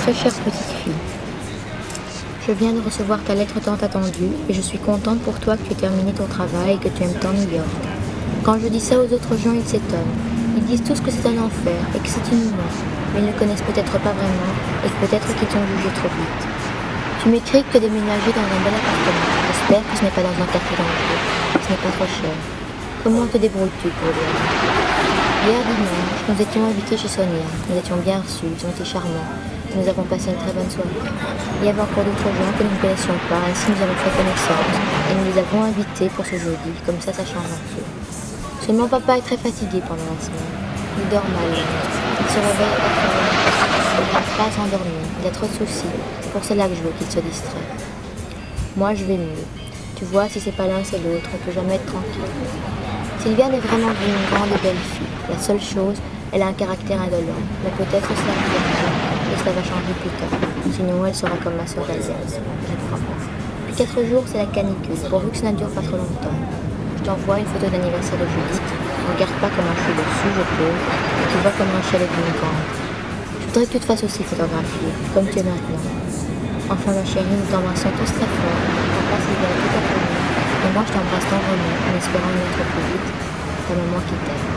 Très chère petite fille, je viens de recevoir ta lettre tant attendue et je suis contente pour toi que tu aies terminé ton travail et que tu aimes tant New York. Quand je dis ça aux autres gens, ils s'étonnent. Ils disent tous que c'est un enfer et que c'est inhumain, mais ils ne connaissent peut-être pas vraiment et que peut-être qu'ils t'ont jugé trop vite. Tu m'écris que tu as déménagé dans un bel appartement. J'espère que ce n'est pas dans un quartier dangereux, que ce n'est pas trop cher. Comment te débrouilles-tu pour le Hier dimanche, nous étions invités chez Sonia. Nous étions bien reçus, ils ont été charmants. Nous avons passé une très bonne soirée. Il y avait encore d'autres gens que nous ne connaissions pas, ainsi nous avons fait connaissance et nous les avons invités pour ce jeudi, comme ça change un peu. Seulement papa est très fatigué pendant la semaine. Il dort mal. Il se réveille à 4 heures. Il n'arrive pas à s'endormir. Il a trop de soucis. C'est pour cela que je veux qu'il se distrait. Moi, je vais mieux. Tu vois, si c'est pas l'un, c'est l'autre. On peut jamais être tranquille. Sylviane est vraiment une grande et belle fille. La seule chose, elle a un caractère indolent. Mais peut-être cela va changer. Et cela va changer plus tard. Sinon, elle sera comme ma sœur Alice. Je crois. Depuis 4 jours, c'est la canicule. Pourvu que ça ne dure pas trop longtemps. Je t'envoie une photo d'anniversaire de Judith. Regarde pas comment je suis dessus, je peux. Et tu vois comment je suis avec une grande. Je voudrais que tu te fasses aussi photographier, comme tu es maintenant. Enfin, ma chérie, nous t'embrassons tous très fort. Papa, Sylvain, tout à fait. Et moi, je t'embrasse tendrement, en espérant y être plus vite. Ta maman qui t'aime.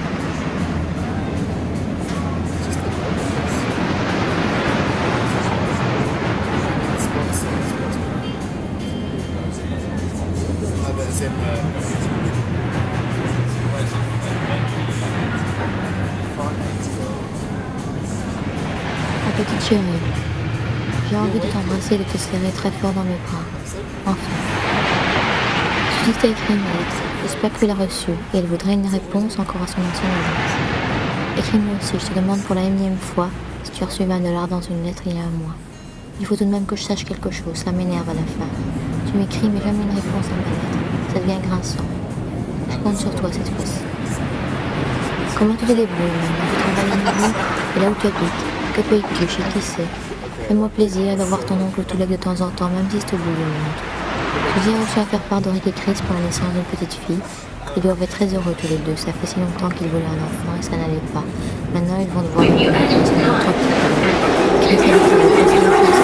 Ma petite chérie, j'ai envie de t'embrasser et de te serrer très fort dans mes bras. Enfin. Judith t'a écrit une lettre. J'espère que tu l'as reçue et elle voudrait une réponse encore à son ancienne adresse. Écris-moi aussi, je te demande pour la énième fois si tu as reçu 20 $ dans une lettre il y a un mois. Il faut tout de même que je sache quelque chose, ça m'énerve à la fin. Tu m'écris mais jamais une réponse à ma lettre. Ça devient grinçant. Je compte sur toi cette fois-ci. Comment tu te débrouilles maintenant? Tu travailles à nouveau et là où tu habites? Que payes-tu? Chez qui c'est? Fais-moi plaisir de voir ton oncle Touleg de temps en temps, même si c'est au bout du monde. Je viens aussi à faire part d'Henri et Chris pour la naissance d'une petite fille. Ils doivent être très heureux tous les deux. Ça fait si longtemps qu'ils voulaient un enfant et ça n'allait pas. Maintenant, ils vont devoir le faire. C'est pour trois petits frères. Chris et Nicolas,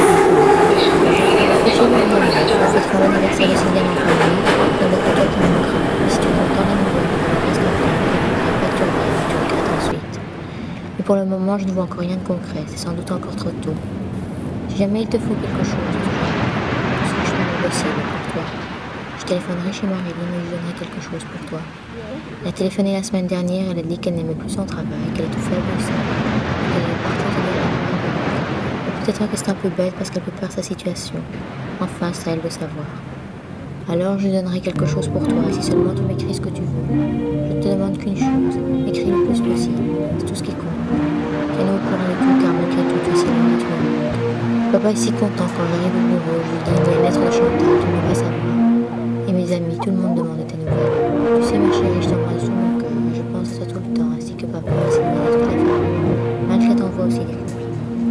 nous fêterons l'anniversaire de Sylviane en famille. Il n'y a que toi qui me manquera. Et si tu m'entends les nouvelles, reste en paix. Répète ton rêve, tu regrettes ensuite. Mais pour le moment, je ne vois encore rien de concret. C'est sans doute encore trop tôt. Si jamais il te faut quelque chose, je ferai mon possible pour toi. Je téléphonerai chez Marilyn et je donnerai quelque chose pour toi. Elle a téléphoné la semaine dernière, elle a dit qu'elle n'aimait plus son travail, qu'elle est tout faible aussi, qu'elle allait partir de là. Peut-être que c'est un peu bête parce qu'elle peut perdre sa situation. Enfin, c'est à elle de savoir. Alors, je donnerai quelque chose pour toi, si seulement tu m'écris ce que tu veux. Je ne te demande qu'une chose, écris le plus possible, c'est tout ce qui compte. Tiens-nous au courant de tout, car malgré tout, tu es si loin et tu me manques. Papa est si content quand j'arrive au bureau, je lui dis une lettre de Chantal, tu ne veux pas savoir. Et mes amis, tout le monde demande de tes nouvelles. Tu sais, ma chérie, je t'embrasse.